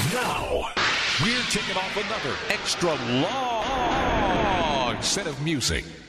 Now, we're kicking off another extra long set of music.